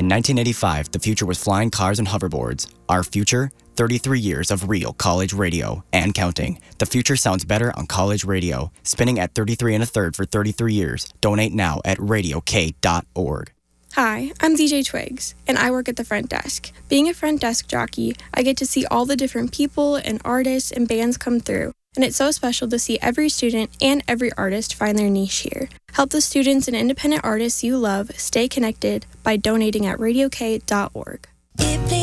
In 1985, the future was flying cars and hoverboards. Our future? 33 years of real college radio and counting. The future sounds better on college radio. Spinning at 33 1/3 for 33 years. Donate now at radiok.org. Hi, I'm DJ Twigs, and I work at the front desk. Being a front desk jockey, I get to see all the different people and artists and bands come through, and it's so special to see every student and every artist find their niche here. Help the students and independent artists you love stay connected by donating at radiok.org.